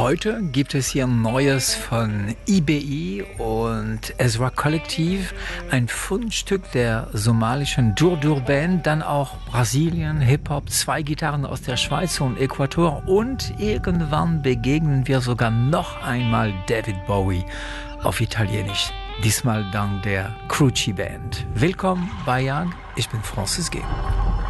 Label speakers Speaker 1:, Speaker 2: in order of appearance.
Speaker 1: Heute gibt es hier Neues von IBI und Ezra Kollektiv, ein Fundstück der somalischen Dur-Dur-Band, dann auch Brasilien, Hip-Hop, 2 Gitarren aus der Schweiz und Äquator und irgendwann begegnen wir sogar noch einmal David Bowie auf Italienisch, diesmal dank der Cruci Band. Willkommen bei Young, ich bin Francis G.